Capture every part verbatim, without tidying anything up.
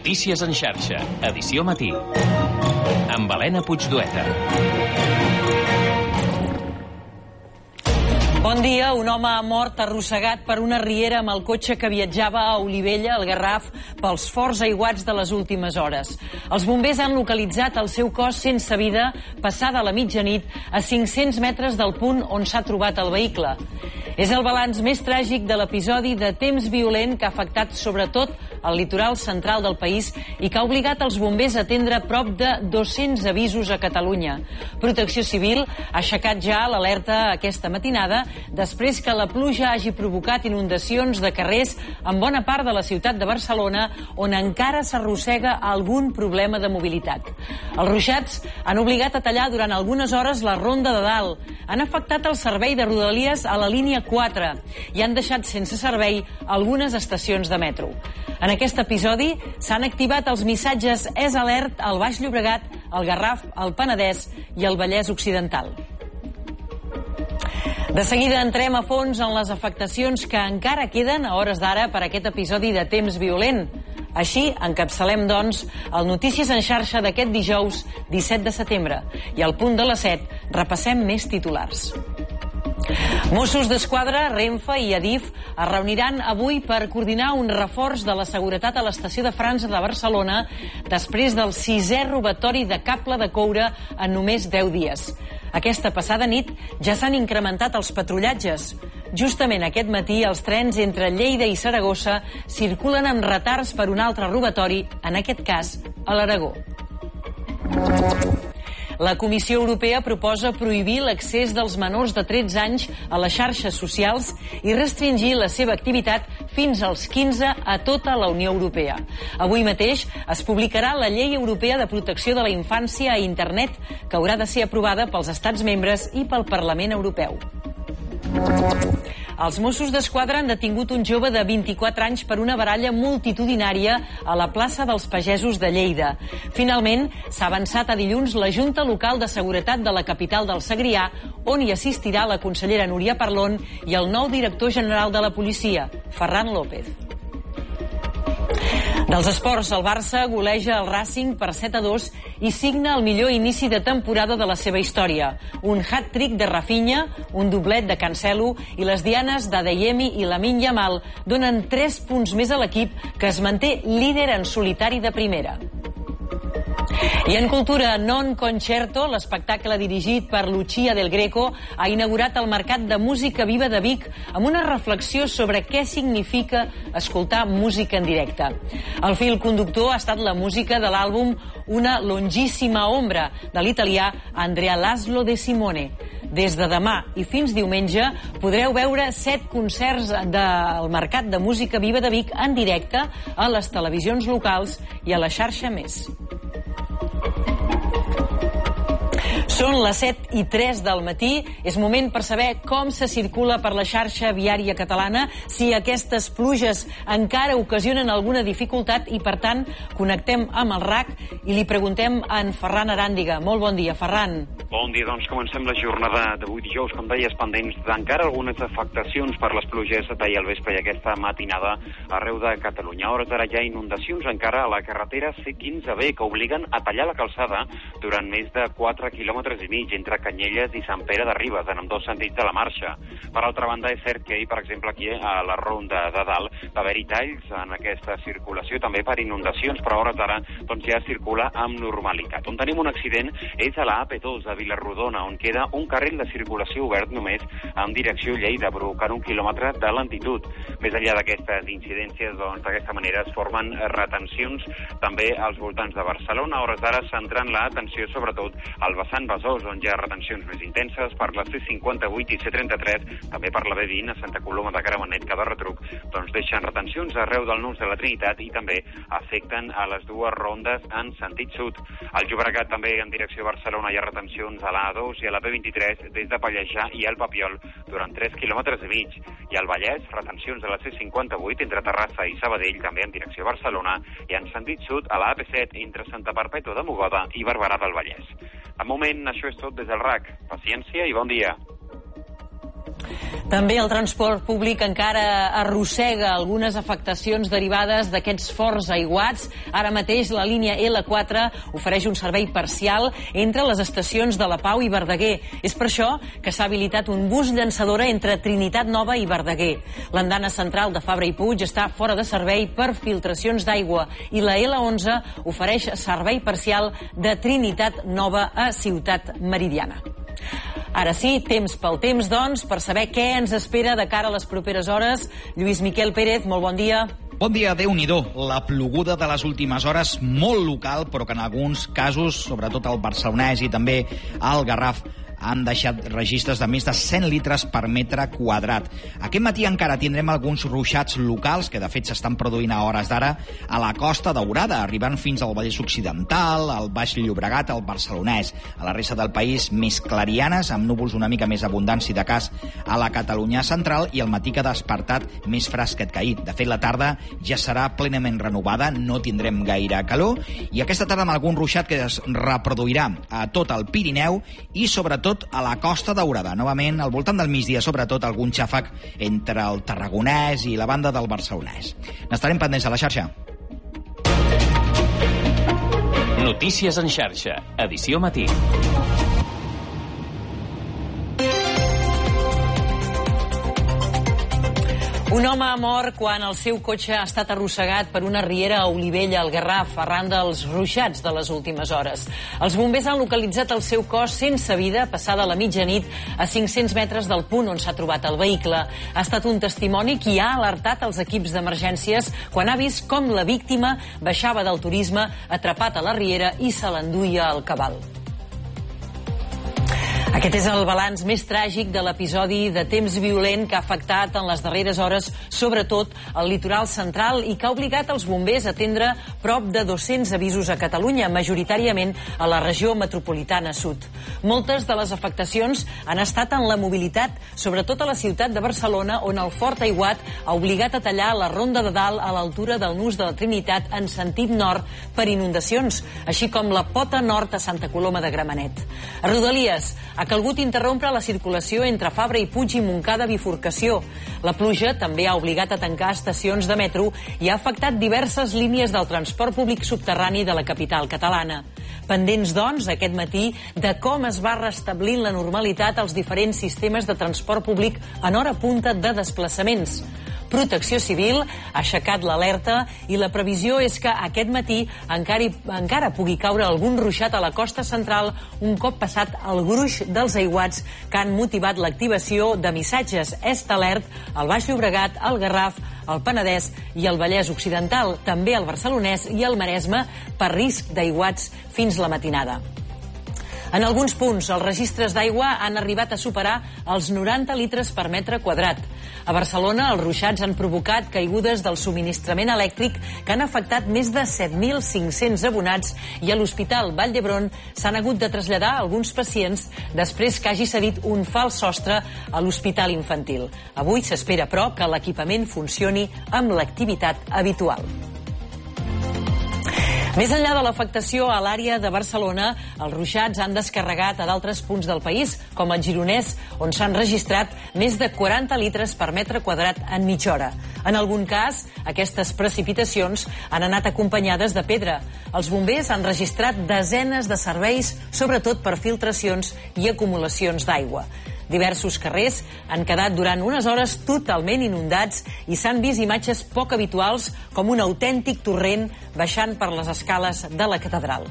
Notícies en xarxa, edició matí. Amb Helena Puigdueta. Bon dia. Un home ha mort arrossegat per una riera amb el cotxe que viatjava a Olivella, al Garraf, pels forts aiguats de les últimes hores. Els bombers han localitzat el seu cos sense vida passada la mitjanit a cinc-cents metres del punt on s'ha trobat el vehicle. És el balanç més tràgic de l'episodi de temps violent que ha afectat sobretot el litoral central del país i que ha obligat els bombers a atendre prop de dos-cents avisos a Catalunya. Protecció Civil ha aixecat ja l'alerta aquesta matinada després que la pluja hagi provocat inundacions de carrers en bona part de la ciutat de Barcelona, on encara s'arrossega algun problema de mobilitat. Els ruixats han obligat a tallar durant algunes hores la Ronda de Dalt, han afectat el servei de Rodalies a la línia quatre i han deixat sense servei algunes estacions de metro. En aquest episodi s'han activat els missatges És Alert al Baix Llobregat, al Garraf, al Penedès i al Vallès Occidental. De seguida entrem a fons en les afectacions que encara queden a hores d'ara per aquest episodi de temps violent. Així, encapçalem, doncs, el Notícies en xarxa d'aquest dijous disset de setembre. I al punt de les set repassem més titulars. Mossos d'Esquadra, Renfe i Adif es reuniran avui per coordinar un reforç de la seguretat a l'estació de França de Barcelona després del sisè robatori de cable de coure en només deu dies. Aquesta passada nit ja s'han incrementat els patrullatges. Justament aquest matí els trens entre Lleida i Saragossa circulen amb retards per un altre robatori, en aquest cas a l'Aragó. La Comissió Europea proposa prohibir l'accés dels menors de tretze anys a les xarxes socials i restringir la seva activitat fins als quinze a tota la Unió Europea. Avui mateix es publicarà la Llei Europea de Protecció de la Infància a Internet, que haurà de ser aprovada pels Estats membres i pel Parlament Europeu. Els Mossos d'Esquadra han detingut un jove de vint-i-quatre anys per una baralla multitudinària a la plaça dels Pagesos de Lleida. Finalment, s'ha avançat a dilluns la Junta Local de Seguretat de la capital del Segrià, on hi assistirà la consellera Núria Parlon i el nou director general de la policia, Ferran López. Dels esports, el Barça goleja el Racing per set a dos i signa el millor inici de temporada de la seva història. Un hat-trick de Rafinha, un doblet de Cancelo i les dianes d'Adeyemi i Lamine Yamal donen tres punts més a l'equip, que es manté líder en solitari de primera. I en cultura, Non Concerto, l'espectacle dirigit per Lucia del Greco, ha inaugurat el Mercat de Música Viva de Vic amb una reflexió sobre què significa escoltar música en directe. El fil conductor ha estat la música de l'àlbum Una longissima ombra, de l'italià Andrea Laszlo De Simone. Des de demà i fins diumenge podreu veure set concerts del Mercat de Música Viva de Vic en directe a les televisions locals i a la xarxa Més. Són les set i tres del matí. És moment per saber com se circula per la xarxa viària catalana, si aquestes pluges encara ocasionen alguna dificultat i, per tant, connectem amb el R A C i li preguntem a en Ferran Aràndiga. Molt bon dia, Ferran. Bon dia, doncs comencem la jornada d'avui dijous, com deies, pendents d'encara algunes afectacions per les pluges d'ahir al vespre i aquesta matinada arreu de Catalunya. A hores d'ara hi ha inundacions encara a la carretera C quinze B que obliguen a tallar la calçada durant més de quatre quilòmetres i mig entre Canyelles i Sant Pere de Ribes, en ambdós sentits de la marxa. Per altra banda, és cert que ahir, per exemple, aquí a la Ronda de Dalt va haver-hi talls en aquesta circulació, també per inundacions, però a hores d'ara doncs, ja circula amb normalitat. On tenim un accident és a la A P dos a Vilarrodona, on queda un carril de circulació obert només en direcció Lleida, provocant un quilòmetre de lentitud. Més enllà d'aquestes incidències, doncs, d'aquesta manera es formen retencions també als voltants de Barcelona. A hores d'ara centrant l'atenció sobretot al vessant Besòs, on hi ha retencions més intenses per la C cinquanta-vuit i C trenta-tres, també per la B vint a Santa Coloma de Gramenet, cada retruc doncs deixen retencions arreu del Nus de la Trinitat i també afecten a les dues rondes en sentit sud. Al Llobregat també en direcció a Barcelona hi ha retencions a la A dos i a la B vint-i-tres des de Pallejà i el Papiol durant tres quilòmetres i mig. I al Vallès, retencions a la C cinquanta-vuit entre Terrassa i Sabadell, també en direcció a Barcelona, i en sentit sud a la A P set entre Santa Perpètua de Mogoda i Barberà del Vallès. De moment, això és tot des del R A C. Paciència i bon dia. També el transport públic encara arrossega algunes afectacions derivades d'aquests forts aiguats. Ara mateix la línia L quatre ofereix un servei parcial entre les estacions de La Pau i Verdaguer. És per això que s'ha habilitat un bus llançadora entre Trinitat Nova i Verdaguer. L'andana central de Fabra i Puig està fora de servei per filtracions d'aigua i la L onze ofereix servei parcial de Trinitat Nova a Ciutat Meridiana. Ara sí, temps pel temps, doncs, per saber què ens espera de cara a les properes hores. Lluís Miquel Pérez, molt bon dia. Bon dia, Déu-n'hi-do. La ploguda de les últimes hores, molt local, però que en alguns casos, sobretot al Barcelonès i també al Garraf, han deixat registres de més de cent litres per metre quadrat. Aquest matí encara tindrem alguns ruixats locals, que de fet s'estan produint a hores d'ara, a la Costa Daurada, arribant fins al Vallès Occidental, al Baix Llobregat, al Barcelonès. A la resta del país, més clarianes, amb núvols una mica més abundants, si de cas, a la Catalunya central, i al matí que ha despertat més fresquet que ahir. De fet, la tarda ja serà plenament renovada, no tindrem gaire calor, i aquesta tarda amb algun ruixat que es reproduirà a tot el Pirineu i, sobretot, a la Costa Daurada. Novament, al voltant del migdia, sobretot, algun xàfec entre el Tarragonès i la banda del Barcelonès. N'estarem pendents a la xarxa. Notícies en xarxa, edició matí. Un home ha mort quan el seu cotxe ha estat arrossegat per una riera a Olivella, al Garraf, arran dels ruixats de les últimes hores. Els bombers han localitzat el seu cos sense vida, passada la mitjanit, a cinc-cents metres del punt on s'ha trobat el vehicle. Ha estat un testimoni qui ha alertat els equips d'emergències quan ha vist com la víctima baixava del turisme, atrapat a la riera, i se l'enduia al cabal. Aquest és el balanç més tràgic de l'episodi de temps violent que ha afectat en les darreres hores, sobretot el litoral central, i que ha obligat els bombers a atendre prop de dos-cents avisos a Catalunya, majoritàriament a la regió metropolitana sud. Moltes de les afectacions han estat en la mobilitat, sobretot a la ciutat de Barcelona, on el fort aiguat ha obligat a tallar la Ronda de Dalt a l'altura del Nus de la Trinitat en sentit nord per inundacions, així com la pota nord a Santa Coloma de Gramenet. A Rodalies ha calgut interrompre la circulació entre Fabra i Puig i Montcada bifurcació. La pluja també ha obligat a tancar estacions de metro i ha afectat diverses línies del transport públic subterrani de la capital catalana. Pendents, doncs, aquest matí de com es va restablint la normalitat als diferents sistemes de transport públic en hora punta de desplaçaments. Protecció Civil ha aixecat l'alerta i la previsió és que aquest matí encara, encara pugui caure algun ruixat a la costa central un cop passat el gruix dels aiguats que han motivat l'activació de missatges Est Alert al Baix Llobregat, al Garraf, al Penedès i al Vallès Occidental, també al Barcelonès i al Maresme, per risc d'aiguats fins la matinada. En alguns punts, els registres d'aigua han arribat a superar els noranta litres per metre quadrat. A Barcelona, els ruixats han provocat caigudes del subministrament elèctric que han afectat més de set mil cinc-cents abonats, i a l'Hospital Vall d'Hebron s'han hagut de traslladar alguns pacients després que hagi cedit un fals sostre a l'Hospital Infantil. Avui s'espera, però, que l'equipament funcioni amb l'activitat habitual. Més enllà de l'afectació a l'àrea de Barcelona, els ruixats han descarregat a d'altres punts del país, com el Gironès, on s'han registrat més de quaranta litres per metre quadrat en mitja hora. En algun cas, aquestes precipitacions han anat acompanyades de pedra. Els bombers han registrat desenes de serveis, sobretot per filtracions i acumulacions d'aigua. Diversos carrers han quedat durant unes hores totalment inundats i s'han vist imatges poc habituals, com un autèntic torrent baixant per les escales de la catedral.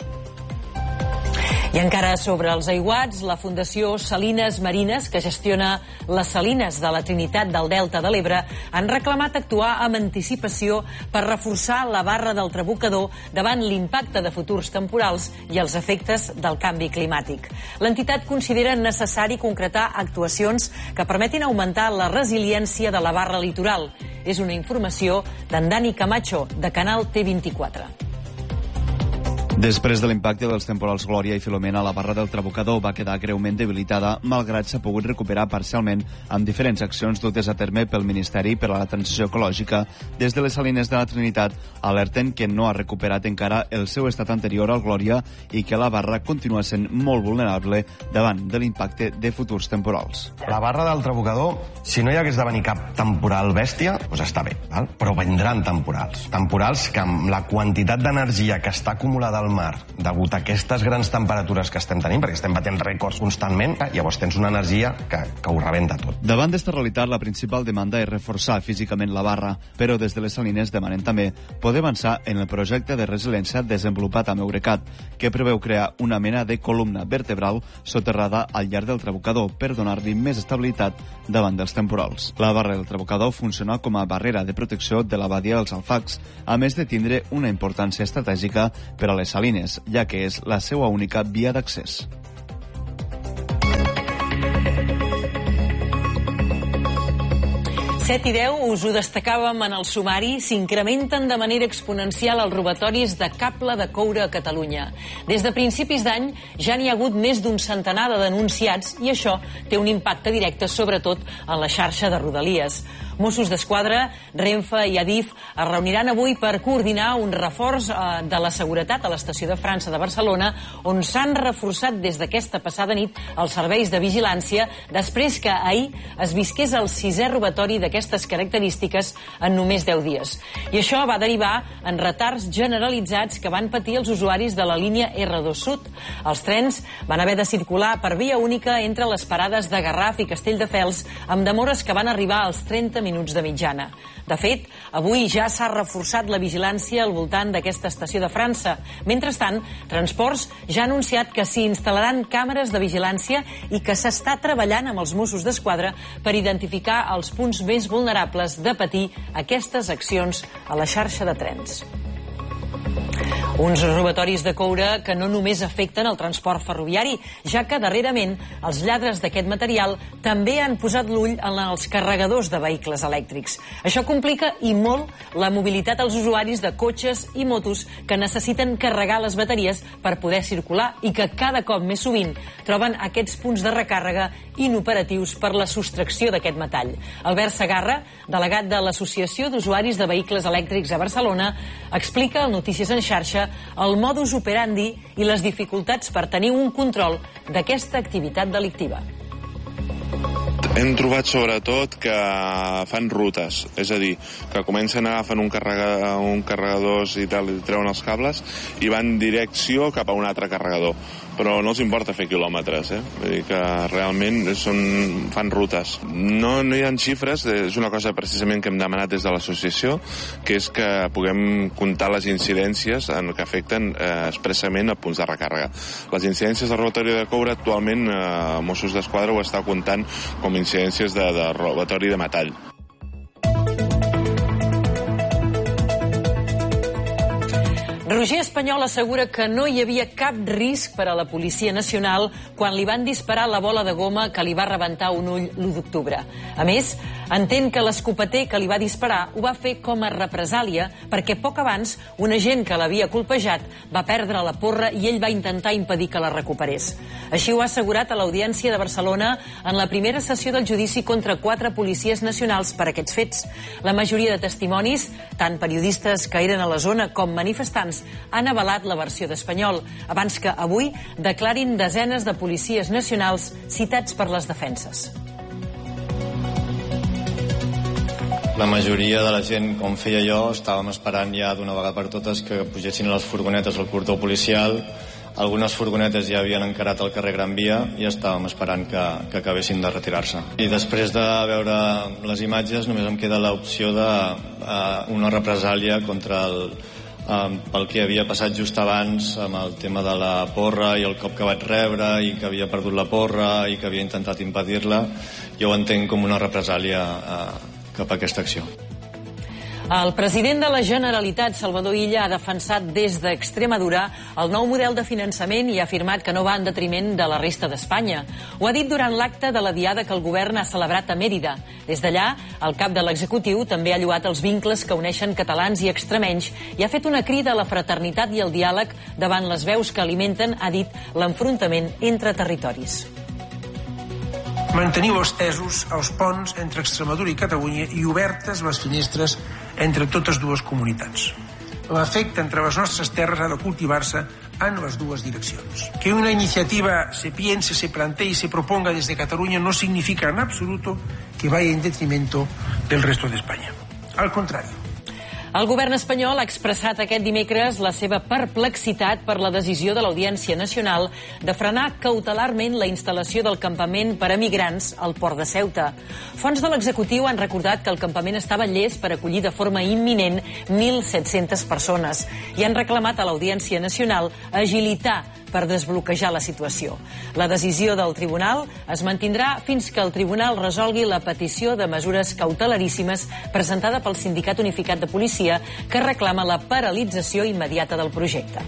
I encara sobre els aiguats, la Fundació Salines Marines, que gestiona les salines de la Trinitat del Delta de l'Ebre, han reclamat actuar amb anticipació per reforçar la barra del Trabucador davant l'impacte de futurs temporals i els efectes del canvi climàtic. L'entitat considera necessari concretar actuacions que permetin augmentar la resiliència de la barra litoral. És una informació d'en Dani Camacho, de Canal T vint-i-quatre. Després de l'impacte dels temporals Glòria i Filomena, la barra del Trabucador va quedar greument debilitada, malgrat s'ha pogut recuperar parcialment amb diferents accions dutes a terme pel Ministeri per a la Transició Ecològica. Des de les Salines de la Trinitat alerten que no ha recuperat encara el seu estat anterior al Glòria i que la barra continua sent molt vulnerable davant de l'impacte de futurs temporals. La barra del Trabucador, si no hi hagués de venir cap temporal bèstia, doncs està bé, val? Però vendran temporals. Temporals que amb la quantitat d'energia que està acumulada al mar degut a aquestes grans temperatures que estem tenint, perquè estem batent rècords constantment, llavors tens una energia que, que ho rebenta tot. Davant d'esta realitat, la principal demanda és reforçar físicament la barra, però des de les Salines demanen també poder avançar en el projecte de resiliència desenvolupat amb Eurecat, que preveu crear una mena de columna vertebral soterrada al llarg del Trabucador per donar-li més estabilitat davant dels temporals. La barra del Trabucador funciona com a barrera de protecció de la badia dels Alfacs, a més de tindre una importància estratègica per a les Salines, ja que és la seva única via d'accés. set i deu, us ho destacàvem en el sumari, s'incrementen de manera exponencial els robatoris de cable de coure a Catalunya. Des de principis d'any ja n'hi ha hagut més d'un centenar de denunciats i això té un impacte directe sobretot en la xarxa de Rodalies. Mossos d'Esquadra, Renfe i Adif es reuniran avui per coordinar un reforç de la seguretat a l'estació de França de Barcelona, on s'han reforçat des d'aquesta passada nit els serveis de vigilància després que ahir es visqués el sisè robatori d'aquestes característiques en només deu dies. I això va derivar en retards generalitzats que van patir els usuaris de la línia erre dos Sud. Els trens van haver de circular per via única entre les parades de Garraf i Castelldefels amb demores que van arribar als trenta minuts de mitjana. De fet, avui ja s'ha reforçat la vigilància al voltant d'aquesta estació de França. Mentrestant, Transports ja ha anunciat que s'hi instal·laran càmeres de vigilància i que s'està treballant amb els Mossos d'Esquadra per identificar els punts més vulnerables de patir aquestes accions a la xarxa de trens. Uns robatoris de coure que no només afecten el transport ferroviari, ja que darrerament els lladres d'aquest material també han posat l'ull en els carregadors de vehicles elèctrics. Això complica i molt la mobilitat als usuaris de cotxes i motos que necessiten carregar les bateries per poder circular i que cada cop més sovint troben aquests punts de recàrrega inoperatius per la sostracció d'aquest metall. Albert Segarra, delegat de l'Associació d'Usuaris de Vehicles Elèctrics a Barcelona, explica al Notícies en Xarxa el modus operandi i les dificultats per tenir un control d'aquesta activitat delictiva. Hem trobat sobretot que fan rutes, és a dir, que comencen a agafar un, carrega, un carregadors i tal, i treuen els cables i van direcció cap a un altre carregador. Però no els importa fer quilòmetres, eh? Vull dir que realment són, fan rutes. No, no hi ha xifres, és una cosa precisament que hem demanat des de l'associació, que és que puguem comptar les incidències en que afecten eh, expressament a punts de recàrrega. Les incidències de robatori de coure actualment eh, Mossos d'Esquadra ho està comptant com incidències de, de robatori de metall. Roger Espanyol assegura que no hi havia cap risc per a la Policia Nacional quan li van disparar la bola de goma que li va rebentar un ull l'u d'octubre. A més, entén que l'escopeter que li va disparar ho va fer com a represàlia perquè poc abans un agent que l'havia colpejat va perdre la porra i ell va intentar impedir que la recuperés. Així ho ha assegurat a l'Audiència de Barcelona en la primera sessió del judici contra quatre policies nacionals per aquests fets. La majoria de testimonis, tant periodistes que eren a la zona com manifestants, han avalat la versió d'Espanyol, abans que avui declarin desenes de policies nacionals citats per les defenses. La majoria de la gent, com feia jo, estàvem esperant ja d'una vegada per totes que pugessin a les furgonetes al cordó policial. Algunes furgonetes ja havien encarat el carrer Gran Via i estàvem esperant que, que acabessin de retirar-se. I després de veure les imatges només em queda l'opció d'una represàlia contra el Um, pel que havia passat just abans amb el tema de la porra i el cop que vaig rebre i que havia perdut la porra i que havia intentat impedir-la. Jo ho entenc com una represàlia uh, cap a aquesta acció. El president de la Generalitat, Salvador Illa, ha defensat des d'Extremadura el nou model de finançament i ha afirmat que no va en detriment de la resta d'Espanya. Ho ha dit durant l'acte de la diada que el govern ha celebrat a Mèrida. Des d'allà, el cap de l'executiu també ha lloat els vincles que uneixen catalans i extremenys i ha fet una crida a la fraternitat i al diàleg davant les veus que alimenten, ha dit, l'enfrontament entre territoris. Manteniu estesos els ponts entre Extremadura i Catalunya i obertes les finestres entre totes dues comunitats. L'afecte entre les nostres terres ha de cultivar-se en les dues direccions. Que una iniciativa se piense, se plantee y se proponga desde Cataluña no significa en absoluto que vaya en detrimento del resto de España. Al contrario. El govern espanyol ha expressat aquest dimecres la seva perplexitat per la decisió de l'Audiència Nacional de frenar cautelarment la instal·lació del campament per a migrants al port de Ceuta. Fonts de l'executiu han recordat que el campament estava llest per acollir de forma imminent mil set-centes persones i han reclamat a l'Audiència Nacional agilitar per desbloquejar la situació. La decisió del tribunal es mantindrà fins que el tribunal resolgui la petició de mesures cautelaríssimes presentada pel Sindicat Unificat de Policia que reclama la paralització immediata del projecte.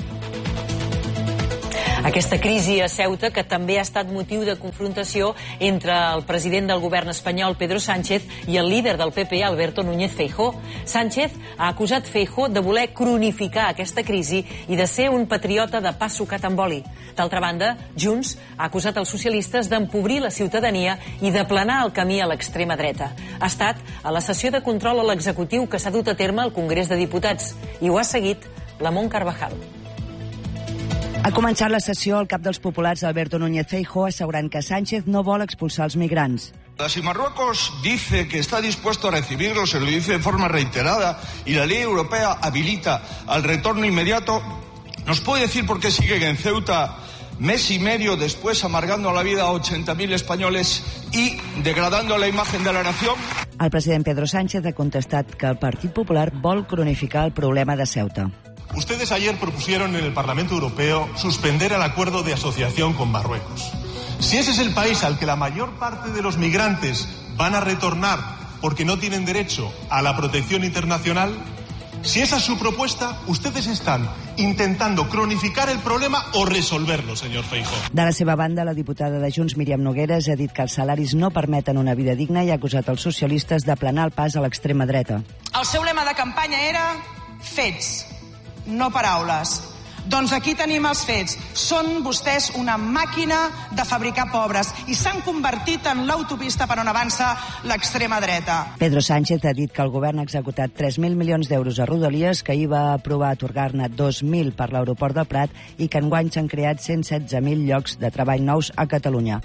Aquesta crisi a Ceuta, que també ha estat motiu de confrontació entre el president del govern espanyol, Pedro Sánchez, i el líder del P P, Alberto Núñez Feijóo. Sánchez ha acusat Feijóo de voler cronificar aquesta crisi i de ser un patriota de pa sucat amb oli. D'altra banda, Junts ha acusat els socialistes d'empobrir la ciutadania i d'aplanar el camí a l'extrema dreta. Ha estat a la sessió de control a l'executiu que s'ha dut a terme al Congrés de Diputats i ho ha seguit Lamont Carvajal. Ha començat la sessió el cap dels populars, Alberto Núñez Feijóo, assegurant que Sánchez no vol expulsar els migrants. Si Marruecos dice que está dispuesto a recibirlos, se lo dice de forma reiterada, y la ley europea habilita al retorno inmediato, ¿nos puede decir por qué siguen en Ceuta mes y medio después amargando la vida a ochenta mil españoles y degradando la imagen de la nación? El president Pedro Sánchez ha contestat que el Partit Popular vol cronificar el problema de Ceuta. Ustedes ayer propusieron en el Parlamento Europeo suspender el acuerdo de asociación con Marruecos. Si ese es el país al que la mayor parte de los migrantes van a retornar porque no tienen derecho a la protección internacional, si esa es su propuesta, ustedes están intentando cronificar el problema o resolverlo, señor Feijóo. De la seva banda, la diputada de Junts, Míriam Nogueras, ha dit que els salaris no permeten una vida digna i ha acusat els socialistes d'aplanar el pas a l'extrema dreta. El seu lema de campanya era fets, no paraules. Doncs aquí tenim els fets. Són vostès una màquina de fabricar pobres i s'han convertit en l'autopista per on avança l'extrema dreta. Pedro Sánchez ha dit que el govern ha executat tres mil milions d'euros a Rodalies, que hi va aprovar atorgar-ne dos mil per l'aeroport del Prat i que enguany s'han creat cent setze mil llocs de treball nous a Catalunya.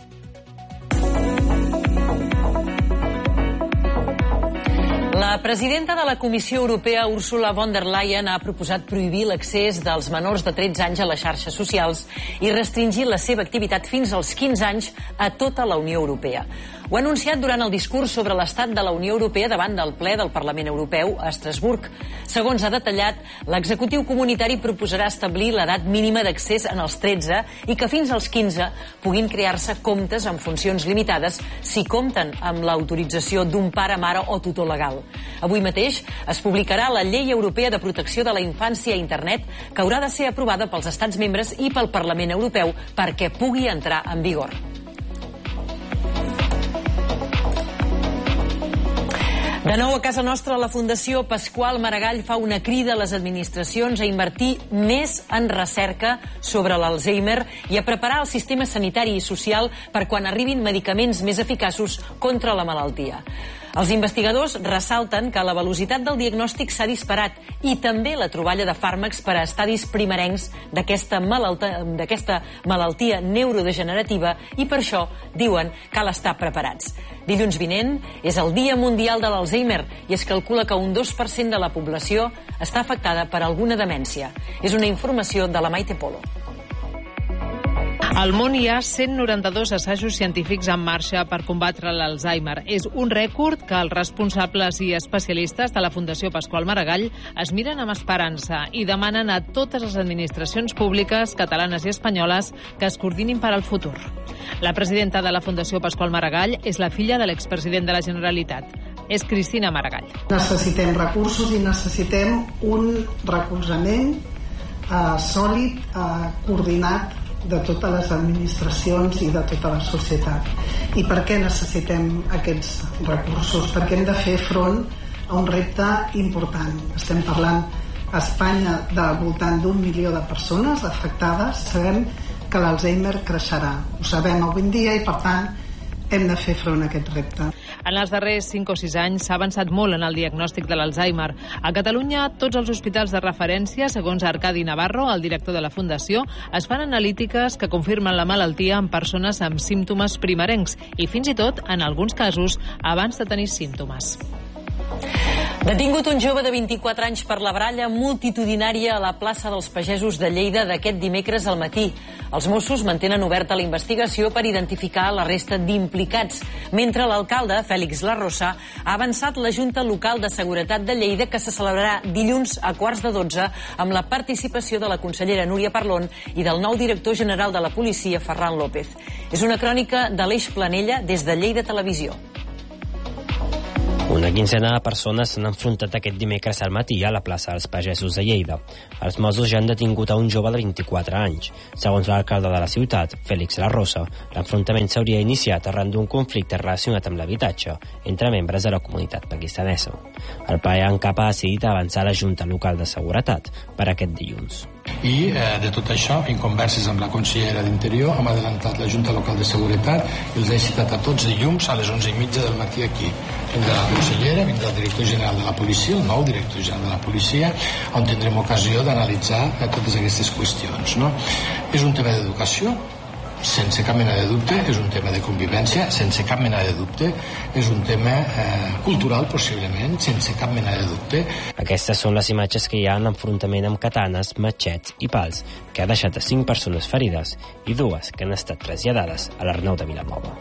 La presidenta de la Comissió Europea, Ursula von der Leyen, ha proposat prohibir l'accés dels menors de tretze anys a les xarxes socials i restringir la seva activitat fins als quinze anys a tota la Unió Europea. Ho ha anunciat durant el discurs sobre l'estat de la Unió Europea davant del ple del Parlament Europeu a Estrasburg. Segons ha detallat, l'executiu comunitari proposarà establir l'edat mínima d'accés en els tretze i que fins als quinze puguin crear-se comptes amb funcions limitades si compten amb l'autorització d'un pare, mare o tutor legal. Avui mateix es publicarà la Llei Europea de Protecció de la Infància a Internet, que haurà de ser aprovada pels Estats membres i pel Parlament Europeu perquè pugui entrar en vigor. De nou a casa nostra, la Fundació Pasqual Maragall fa una crida a les administracions a invertir més en recerca sobre l'Alzheimer i a preparar el sistema sanitari i social per quan arribin medicaments més eficaços contra la malaltia. Els investigadors ressalten que la velocitat del diagnòstic s'ha disparat i també la troballa de fàrmacs per a estadis primerencs d'aquesta malaltia, d'aquesta malaltia neurodegenerativa i per això, diuen, cal estar preparats. Dilluns vinent és el Dia Mundial de l'Alzheimer i es calcula que un dos per cent de la població està afectada per alguna demència. És una informació de la Maite Polo. Al món hi ha cent noranta-dos assajos científics en marxa per combatre l'Alzheimer. És un rècord que els responsables i especialistes de la Fundació Pasqual Maragall es miren amb esperança i demanen a totes les administracions públiques catalanes i espanyoles que es coordinin per al futur. La presidenta de la Fundació Pasqual Maragall és la filla de l'expresident de la Generalitat. És Cristina Maragall. Necessitem recursos i necessitem un recolzament eh, sòlid, eh, coordinat de totes les administracions i de tota la societat. I per què necessitem aquests recursos? Perquè hem de fer front a un repte important. Estem parlant a Espanya del voltant d'un milió de persones afectades. Sabem que l'Alzheimer creixerà. Ho sabem avui en dia i, per tant, hem de fer front a aquest repte. En els darrers cinc o sis anys s'ha avançat molt en el diagnòstic de l'Alzheimer. A Catalunya, tots els hospitals de referència, segons Arcadi Navarro, el director de la Fundació, es fan analítiques que confirmen la malaltia en persones amb símptomes primerencs i, fins i tot, en alguns casos, abans de tenir símptomes. Detingut un jove de vint-i-quatre anys per la baralla multitudinària a la plaça dels Pagesos de Lleida d'aquest dimecres al matí. Els Mossos mantenen oberta la investigació per identificar la resta d'implicats, mentre l'alcalde, Fèlix Larrosa, ha avançat la Junta Local de Seguretat de Lleida, que se celebrarà dilluns a quarts de dotze amb la participació de la consellera Núria Parlon i del nou director general de la policia, Ferran López. És una crònica de l'Eix Planella des de Lleida Televisió. Una quinzena de persones s'han enfrontat aquest dimecres al matí a la plaça dels Pagesos de Lleida. Els Mossos ja han detingut a un jove de vint-i-quatre anys. Segons l'alcalde de la ciutat, Fèlix Larrosa, l'enfrontament s'hauria iniciat arran d'un conflicte relacionat amb l'habitatge entre membres de la comunitat pakistanesa. El ple en cap ha decidit avançar la Junta Local de Seguretat per aquest dilluns. I eh, de tot això, en converses amb la consellera d'Interior, hem adelantat la Junta Local de Seguretat i els he citat a tots dilluns a les onze i mitja del matí aquí. Vindrà la consellera, vindrà el director general de la policia, el nou director general de la policia, on tindrem ocasió d'analitzar eh, totes aquestes qüestions. No? És un tema d'educació, sense cap mena de dubte, és un tema de convivència, sense cap mena de dubte, és un tema eh, cultural, possiblement, sense cap mena de dubte. Aquestes són les imatges que hi ha en l'enfrontament amb katanes, matxets i pals, que ha deixat a cinc persones ferides i dues que han estat traslladades a l'Arnau de Vilanova.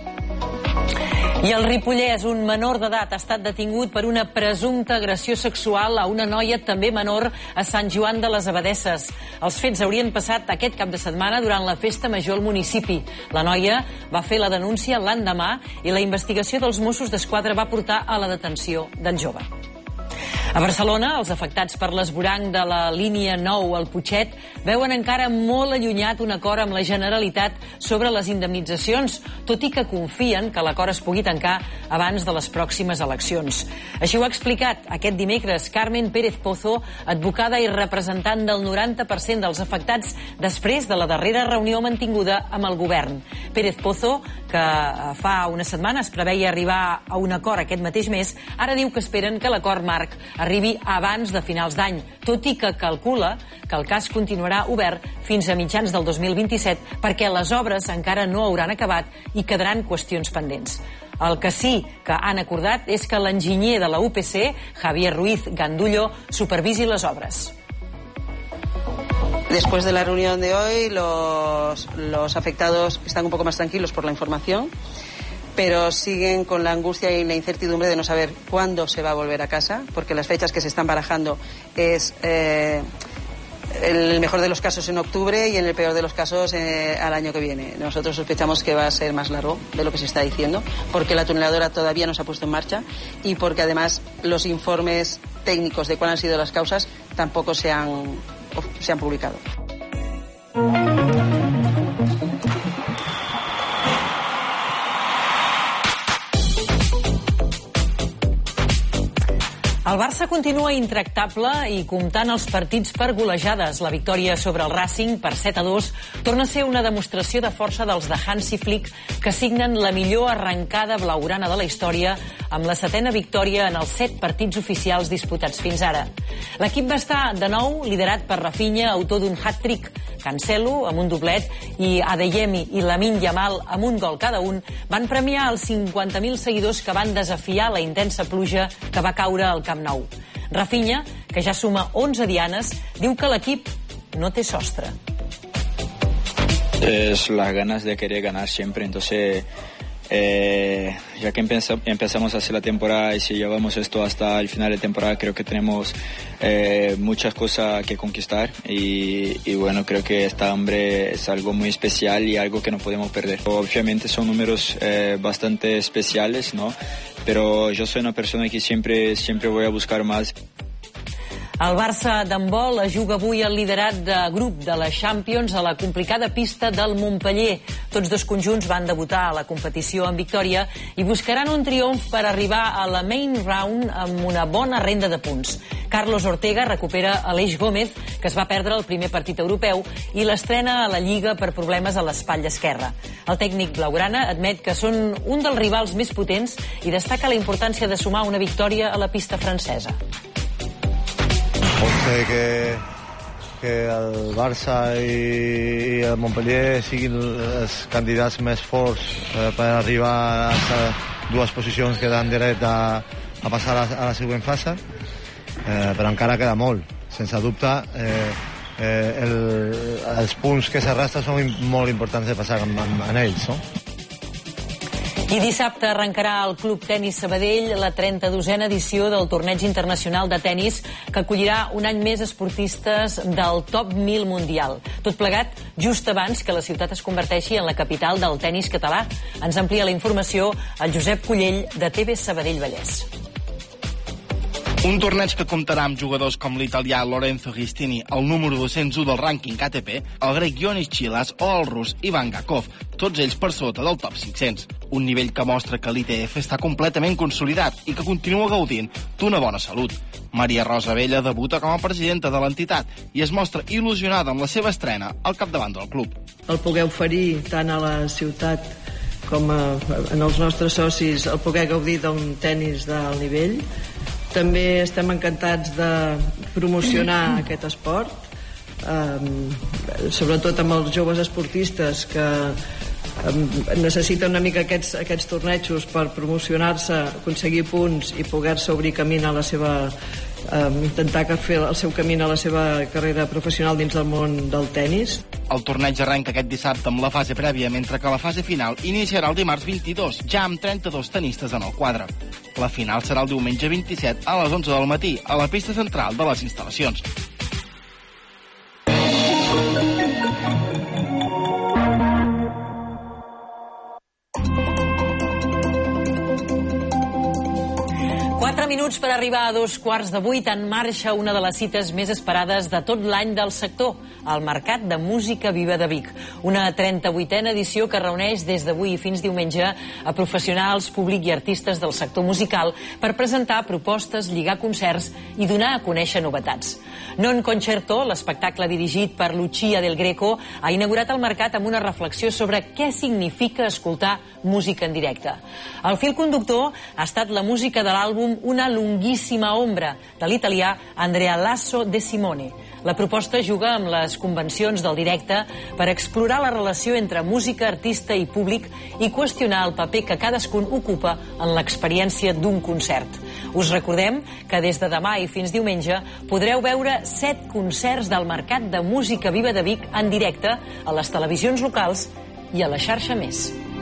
I el Ripollès, un menor d'edat, ha estat detingut per una presumpta agressió sexual a una noia també menor a Sant Joan de les Abadesses. Els fets haurien passat aquest cap de setmana durant la festa major al municipi. La noia va fer la denúncia l'endemà i la investigació dels Mossos d'Esquadra va portar a la detenció del jove. A Barcelona, els afectats per l'esvoranc de la línia nou al Putxet veuen encara molt allunyat un acord amb la Generalitat sobre les indemnitzacions, tot i que confien que l'acord es pugui tancar abans de les pròximes eleccions. Així ho ha explicat aquest dimecres Carmen Pérez Pozo, advocada i representant del noranta per cent dels afectats després de la darrera reunió mantinguda amb el govern. Pérez Pozo, que fa una setmana es preveia arribar a un acord aquest mateix mes, ara diu que esperen que l'acord marc arribi abans de finals d'any, tot i que calcula que el cas continuarà obert fins a mitjans del dos mil vint-i-set perquè les obres encara no hauran acabat i quedaran qüestions pendents. El que sí que han acordat és que l'enginyer de la U P C, Javier Ruiz Gandullo, supervisi les obres. Después de la reunión de hoy, los, los afectados están un poco más tranquilos por la información, pero siguen con la angustia y la incertidumbre de no saber cuándo se va a volver a casa, porque las fechas que se están barajando es, eh, en el mejor de los casos, en octubre y en el peor de los casos eh, al año que viene. Nosotros sospechamos que va a ser más largo de lo que se está diciendo, porque la tuneladora todavía no se ha puesto en marcha y porque además los informes técnicos de cuáles han sido las causas tampoco se han, se han publicado. El Barça continua intractable i comptant els partits per golejades. La victòria sobre el Racing per set a dos torna a ser una demostració de força dels de Hansi Flick, que signen la millor arrencada blaugrana de la història amb la setena victòria en els set partits oficials disputats fins ara. L'equip va estar de nou liderat per Rafinha, autor d'un hat-trick. Cancelo, amb un doblet, i Adeyemi i Lamine Yamal, amb un gol cada un, van premiar els cinquanta mil seguidors que van desafiar la intensa pluja que va caure al Camp Nou. Rafinha, que ja suma onze dianes, diu que l'equip no té sostre. Es las ganas de querer ganar siempre, entonces Eh, ya que empezamos, empezamos así la temporada y si llevamos esto hasta el final de temporada, creo que tenemos eh, muchas cosas que conquistar y, y bueno, creo que esta hambre es algo muy especial y algo que no podemos perder. Obviamente son números eh, bastante especiales, ¿no? Pero yo soy una persona que siempre, siempre voy a buscar más. El Barça d'handbol juga avui el liderat de grup de la Champions a la complicada pista del Montpeller. Tots dos conjunts van debutar a la competició en victòria i buscaran un triomf per arribar a la main round amb una bona renda de punts. Carlos Ortega recupera Aleix Gómez, que es va perdre el primer partit europeu, i l'estrena a la Lliga per problemes a l'espatlla esquerra. El tècnic blaugrana admet que són un dels rivals més potents i destaca la importància de sumar una victòria a la pista francesa. Pot ser que, que el Barça i, i el Montpellier siguin els candidats més forts eh, per arribar a les dues posicions que dan dret a, a passar a, a la següent fase, eh, però encara queda molt. Sense dubte, eh, eh, el, els punts que s'arrastren són molt importants de passar amb, amb, amb ells, no? I dissabte arrencarà el Club Tenis Sabadell la trenta-dosena edició del Torneig Internacional de Tenis, que acollirà un any més esportistes del top mil mundial. Tot plegat just abans que la ciutat es converteixi en la capital del tenis català. Ens amplia la informació el Josep Collell, de T V Sabadell Vallès. Un torneig que comptarà amb jugadors com l'italià Lorenzo Gistini, el número dos-cents u del rànquing A T P, el grec Ionis Chilas o el rus Ivan Gakov, tots ells per sota del top cinc-cents. Un nivell que mostra que l'I T F està completament consolidat i que continua gaudint d'una bona salut. Maria Rosa Vella debuta com a presidenta de l'entitat i es mostra il·lusionada amb la seva estrena al capdavant del club. El poder oferir tant a la ciutat com a, en els nostres socis el poder gaudir d'un tenis d'alt nivell. També estem encantats de promocionar aquest esport, eh, sobretot amb els joves esportistes que eh, necessiten una mica aquests, aquests tornejos per promocionar-se, aconseguir punts i poder-se obrir camí a la seva, eh, intentar fer el seu camí a la seva carrera professional dins del món del tenis. El torneig arrenca aquest dissabte amb la fase prèvia, mentre que la fase final iniciarà el dimarts vint-i-dos, ja amb trenta-dos tenistes en el quadre. La final serà el diumenge vint-i-set a les onze del matí, a la pista central de les instal·lacions. Quatre minuts per arribar a dos quarts de vuit. En marxa una de les cites més esperades de tot l'any del sector, el Mercat de Música Viva de Vic. Una trenta-vuitena edició que reuneix des d'avui fins diumenge a professionals, públic i artistes del sector musical per presentar propostes, lligar concerts i donar a conèixer novetats. Non Concerto, l'espectacle dirigit per Lucia del Greco, ha inaugurat el mercat amb una reflexió sobre què significa escoltar música en directe. El fil conductor ha estat la música de l'àlbum Una lunguíssima ombra, de l'italià Andrea Lasso De Simone. La proposta juga amb les convencions del directe per explorar la relació entre música, artista i públic i qüestionar el paper que cadascun ocupa en l'experiència d'un concert. Us recordem que des de demà i fins diumenge podreu veure set concerts del Mercat de Música Viva de Vic en directe a les televisions locals i a la xarxa Més.